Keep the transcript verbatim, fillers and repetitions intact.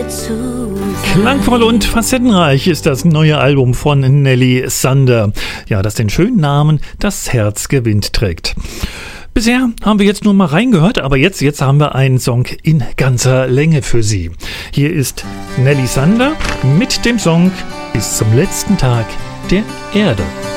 Klangvoll und facettenreich ist das neue Album von Nelly Sander. Ja, das den schönen Namen Das Herz gewinnt trägt. Bisher haben wir jetzt nur mal reingehört, aber jetzt, jetzt haben wir einen Song in ganzer Länge für Sie. Hier ist Nelly Sander mit dem Song Bis zum letzten Tag der Erde.